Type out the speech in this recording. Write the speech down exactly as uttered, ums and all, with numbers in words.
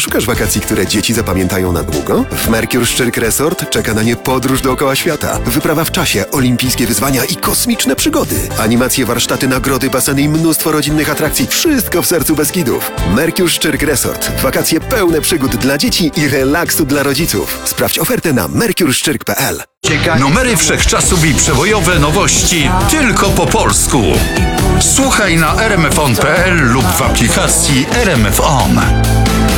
Szukasz wakacji, które dzieci zapamiętają na długo? W Mercure Szczyrk Resort czeka na nie podróż dookoła świata, wyprawa w czasie, olimpijskie wyzwania i kosmiczne przygody. Animacje, warsztaty, nagrody, baseny i mnóstwo rodzinnych atrakcji. Wszystko w sercu Beskidów. Mercure Szczyrk Resort. Wakacje pełne przygód dla dzieci i relaksu dla rodziców. Sprawdź ofertę na mercure szczyrk kropka p l. Numery wszechczasów i przebojowe nowości tylko po polsku. Słuchaj na r m f on kropka p l lub w aplikacji R M F On.